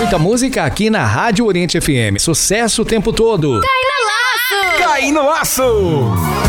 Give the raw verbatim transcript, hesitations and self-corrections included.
Muita música aqui na Rádio Oriente F M. Sucesso o tempo todo. Cai no laço! Cai no laço!